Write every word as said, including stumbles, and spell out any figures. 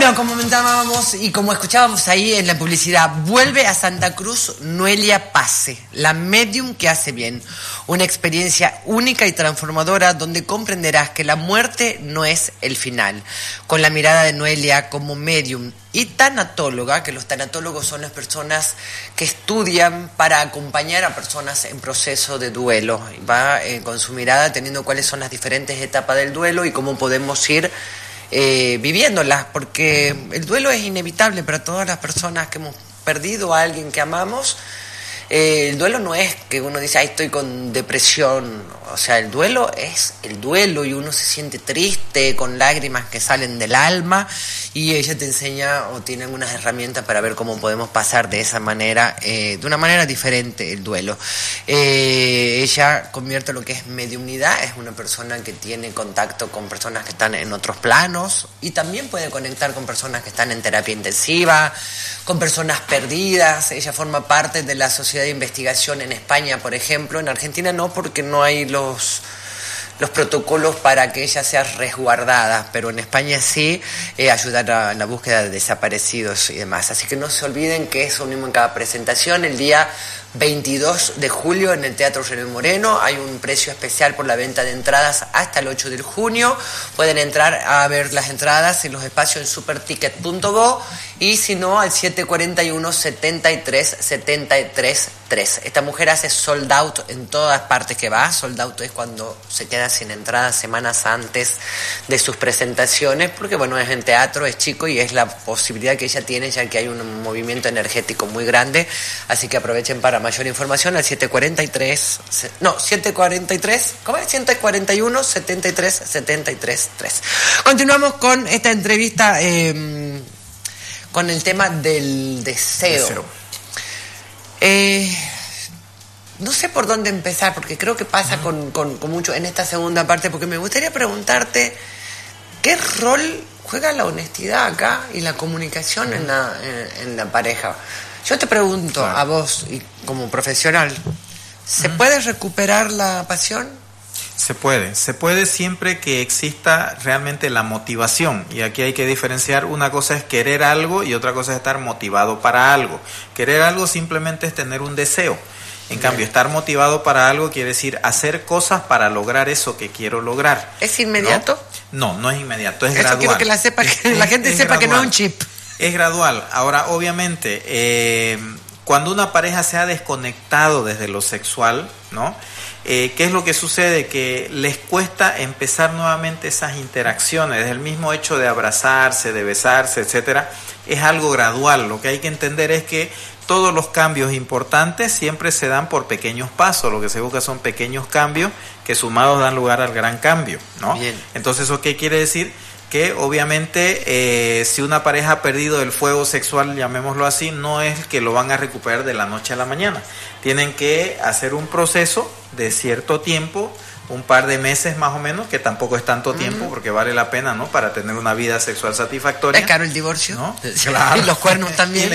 Bueno, como comentábamos y como escuchábamos ahí en la publicidad, vuelve a Santa Cruz Noelia Pase, la medium que hace bien. Una experiencia única y transformadora donde comprenderás que la muerte no es el final. Con la mirada de Noelia como medium y tanatóloga, que los tanatólogos son las personas que estudian para acompañar a personas en proceso de duelo. Va eh, con su mirada teniendo cuáles son las diferentes etapas del duelo y cómo podemos ir Eh, viviéndolas, porque el duelo es inevitable para todas las personas que hemos perdido a alguien que amamos. Eh, el duelo no es que uno dice, ay, estoy con depresión. O sea, el duelo es el duelo y uno se siente triste, con lágrimas que salen del alma, y ella te enseña o tiene algunas herramientas para ver cómo podemos pasar de esa manera, eh, de una manera diferente el duelo. Eh, ella convierte lo que es mediumnidad, es una persona que tiene contacto con personas que están en otros planos y también puede conectar con personas que están en terapia intensiva, con personas perdidas. Ella forma parte de la Sociedad de Investigación en España, por ejemplo. En Argentina no, porque no hay los, los protocolos para que ella sea resguardada, pero en España sí, eh, ayudar a la búsqueda de desaparecidos y demás. Así que no se olviden que eso unimos en cada presentación. El día veintidós de julio en el Teatro René Moreno hay un precio especial por la venta de entradas hasta el ocho de junio. Pueden entrar a ver las entradas en los espacios en superticket punto bo y si no al siete cuarenta y uno, setenta y tres, setenta y tres, tres. Esta mujer hace sold out en todas partes que va. Sold out es cuando se queda sin entradas semanas antes de sus presentaciones, porque bueno, es en teatro, es chico y es la posibilidad que ella tiene, ya que hay un movimiento energético muy grande. Así que aprovechen para mayor información al siete cuarenta y tres, no, siete cuarenta y tres, ¿cómo es? siete cuarenta y uno, setenta y tres, setenta y tres, tres. Continuamos con esta entrevista eh, con el tema del deseo. deseo. Eh, no sé por dónde empezar, porque creo que pasa uh-huh. con, con, con mucho en esta segunda parte, porque me gustaría preguntarte qué rol juega la honestidad acá y la comunicación uh-huh. en, la, en, en la pareja. Yo te pregunto claro. a vos, y como profesional, ¿se uh-huh. puede recuperar la pasión? Se puede, se puede siempre que exista realmente la motivación. Y aquí hay que diferenciar, una cosa es querer algo y otra cosa es estar motivado para algo. Querer algo simplemente es tener un deseo. En Bien. cambio, estar motivado para algo quiere decir hacer cosas para lograr eso que quiero lograr. ¿Es inmediato? No, no, no es inmediato, es eso gradual. Quiero que la, sepa, que es, la gente es sepa gradual. que no es un chip. Es gradual. Ahora, obviamente, eh, cuando una pareja se ha desconectado desde lo sexual, ¿no? Eh, ¿Qué es lo que sucede? Que les cuesta empezar nuevamente esas interacciones. Desde el mismo hecho de abrazarse, de besarse, etcétera, es algo gradual. Lo que hay que entender es que todos los cambios importantes siempre se dan por pequeños pasos. Lo que se busca son pequeños cambios que sumados dan lugar al gran cambio, ¿no? Bien. Entonces, ¿eso qué quiere decir? Que obviamente eh, si una pareja ha perdido el fuego sexual, llamémoslo así, no es que lo van a recuperar de la noche a la mañana. Tienen que hacer un proceso de cierto tiempo, un par de meses más o menos, que tampoco es tanto tiempo, porque vale la pena, ¿no? Para tener una vida sexual satisfactoria. Es caro el divorcio, ¿no? Claro. Y los cuernos también.